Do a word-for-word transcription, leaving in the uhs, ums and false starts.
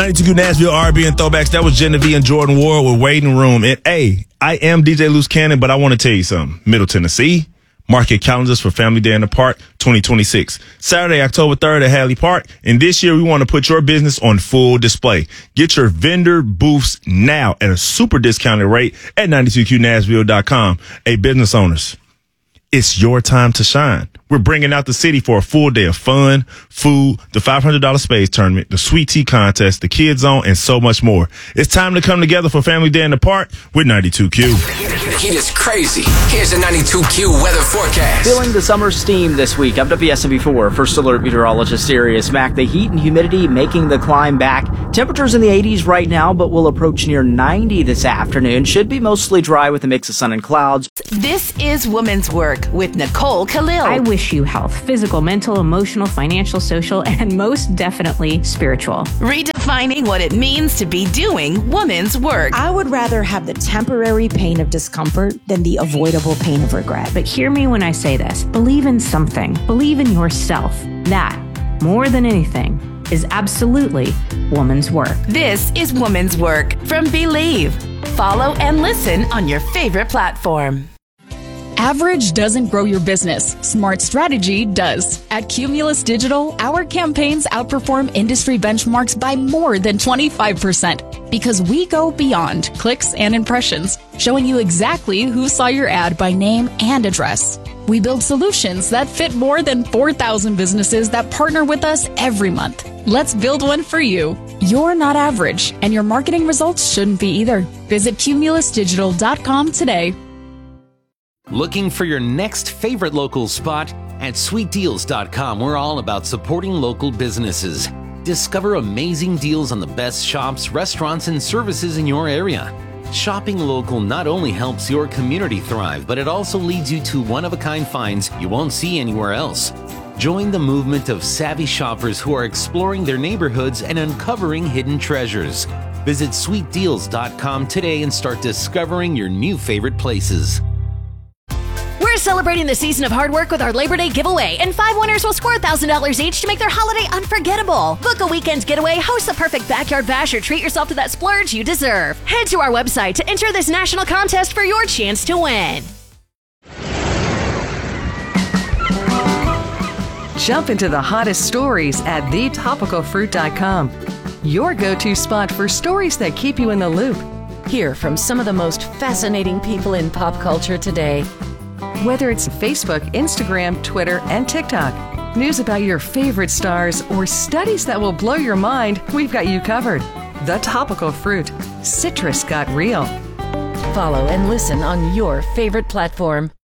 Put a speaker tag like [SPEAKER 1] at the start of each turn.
[SPEAKER 1] ninety-two Q Nashville R and B and Throwbacks. That was Genevieve and Jordan Ward with Waiting Room. And, hey, I am D J Loose Cannon, but I want to tell you something. Middle Tennessee, mark your calendars for Family Day in the Park twenty twenty-six. Saturday, October third at Hadley Park. And this year, we want to put your business on full display. Get your vendor booths now at a super discounted rate at ninety-two Q Nashville dot com. Hey, business owners, it's your time to shine. We're bringing out the city for a full day of fun, food, the five hundred dollars Spades Tournament, the Sweet Tea Contest, the Kids Zone, and so much more. It's time to come together for Family Day in the Park with ninety-two Q.
[SPEAKER 2] The heat is crazy. Here's the ninety-two Q weather forecast.
[SPEAKER 3] Feeling the summer steam this week. I'm W S M V four First Alert Meteorologist Sirius Mac. The heat and humidity making the climb back. Temperatures in the eighties right now, but will approach near ninety this afternoon. Should be mostly dry with a mix of sun and clouds.
[SPEAKER 4] This is Women's Work with Nicole Khalil.
[SPEAKER 5] I wish you health, physical, mental, emotional, financial, social, and most definitely spiritual.
[SPEAKER 4] Redefining what it means to be doing women's work.
[SPEAKER 6] I would rather have the temporary pain of discomfort than the avoidable pain of regret.
[SPEAKER 5] But hear me when I say this. Believe in something. Believe in yourself. That, more than anything, is absolutely woman's work.
[SPEAKER 4] This is Woman's Work from Believe. Follow and listen on your favorite platform.
[SPEAKER 7] Average doesn't grow your business. Smart strategy does. At Cumulus Digital, our campaigns outperform industry benchmarks by more than twenty-five percent because we go beyond clicks and impressions, showing you exactly who saw your ad by name and address. We build solutions that fit more than four thousand businesses that partner with us every month. Let's build one for you. You're not average, and your marketing results shouldn't be either. Visit cumulus digital dot com today.
[SPEAKER 8] Looking for your next favorite local spot? At sweet deals dot com, we're all about supporting local businesses. Discover amazing deals on the best shops, restaurants, and services in your area. Shopping local not only helps your community thrive, but it also leads you to one-of-a-kind finds you won't see anywhere else. Join the movement of savvy shoppers who are exploring their neighborhoods and uncovering hidden treasures. Visit sweet deals dot com today and start discovering your new favorite places.
[SPEAKER 9] We're celebrating the season of hard work with our Labor Day giveaway, and five winners will score one thousand dollars each to make their holiday unforgettable. Book a weekend getaway, host the perfect backyard bash, or treat yourself to that splurge you deserve. Head to our website to enter this national contest for your chance to win.
[SPEAKER 10] Jump into the hottest stories at the topical fruit dot com. Your go-to spot for stories that keep you in the loop.
[SPEAKER 11] Hear from some of the most fascinating people in pop culture today.
[SPEAKER 10] Whether it's Facebook, Instagram, Twitter, and TikTok, news about your favorite stars, or studies that will blow your mind, we've got you covered. The Topical Fruit. Citrus got real.
[SPEAKER 11] Follow and listen on your favorite platform.